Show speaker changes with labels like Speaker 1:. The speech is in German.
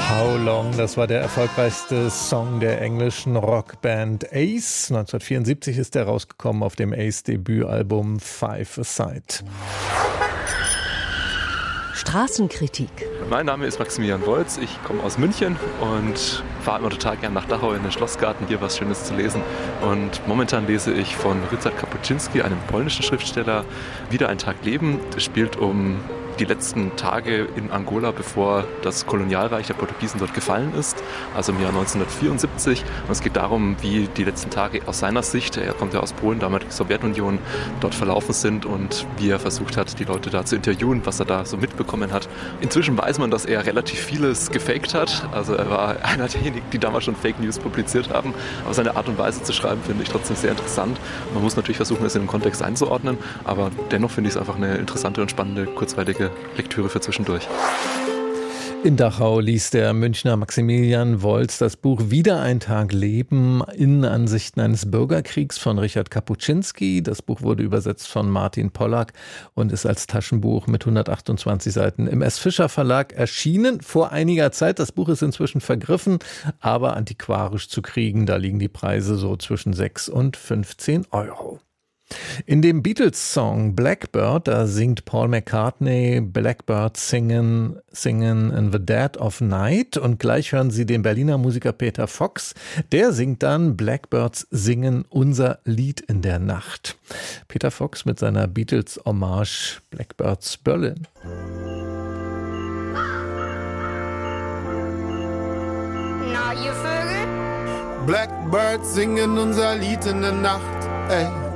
Speaker 1: How Long, das war der erfolgreichste Song der englischen Rockband Ace. 1974 ist er rausgekommen auf dem Ace-Debütalbum Five Aside.
Speaker 2: Straßenkritik.
Speaker 3: Mein Name ist Maximilian Wolz, ich komme aus München und fahre immer total gern nach Dachau in den Schlossgarten, hier was Schönes zu lesen. Und momentan lese ich von Ryszard Kapuscinski, einem polnischen Schriftsteller, Wieder ein Tag Leben. Das spielt um die letzten Tage in Angola, bevor das Kolonialreich der Portugiesen dort gefallen ist, also im Jahr 1974. Und es geht darum, wie die letzten Tage aus seiner Sicht, er kommt ja aus Polen, damalige Sowjetunion, dort verlaufen sind und wie er versucht hat, die Leute da zu interviewen, was er da so mitbekommen hat. Inzwischen weiß man, dass er relativ vieles gefaked hat. Also er war einer derjenigen, die damals schon Fake News publiziert haben. Aber seine Art und Weise zu schreiben, finde ich trotzdem sehr interessant. Man muss natürlich versuchen, es in den Kontext einzuordnen, aber dennoch finde ich es einfach eine interessante und spannende, kurzweilige Lektüre für zwischendurch.
Speaker 1: In Dachau liest der Münchner Maximilian Wolz das Buch Wieder ein Tag Leben, Innenansichten eines Bürgerkriegs von Ryszard Kapuscinski. Das Buch wurde übersetzt von Martin Pollack und ist als Taschenbuch mit 128 Seiten im S. Fischer Verlag erschienen vor einiger Zeit. Das Buch ist inzwischen vergriffen, aber antiquarisch zu kriegen. Da liegen die Preise so zwischen 6 und 15 Euro. In dem Beatles-Song Blackbird, da singt Paul McCartney Blackbird singen in the Dead of Night und gleich hören Sie den Berliner Musiker Peter Fox. Der singt dann Blackbirds singen unser Lied in der Nacht. Peter Fox mit seiner Beatles-Hommage Blackbirds Berlin.
Speaker 4: Na, ihr Vögel? Blackbirds singen unser Lied in der Nacht, ey.